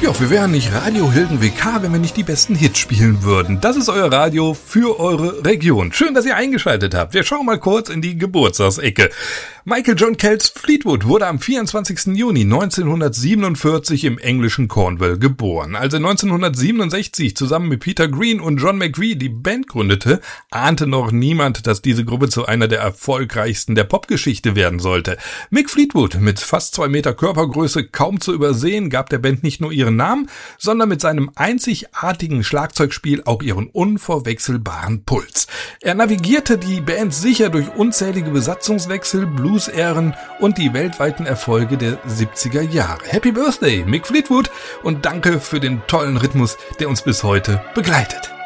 Ja, wir wären nicht Radio Hilden WK, wenn wir nicht die besten Hits spielen würden. Das ist euer Radio für eure Region. Schön, dass ihr eingeschaltet habt. Wir schauen mal kurz in die Geburtstagsecke. Michael John Kells Fleetwood wurde am 24. Juni 1947 im englischen Cornwall geboren. Als er 1967 zusammen mit Peter Green und John McVie die Band gründete, ahnte noch niemand, dass diese Gruppe zu einer der erfolgreichsten der Popgeschichte werden sollte. Mick Fleetwood, mit fast 2 Meter Körpergröße kaum zu übersehen, gab der Band nicht nur ihren Namen, sondern mit seinem einzigartigen Schlagzeugspiel auch ihren unverwechselbaren Puls. Er navigierte die Band sicher durch unzählige Besatzungswechsel, Blues-Ähren und die weltweiten Erfolge der 70er Jahre. Happy Birthday, Mick Fleetwood, und danke für den tollen Rhythmus, der uns bis heute begleitet.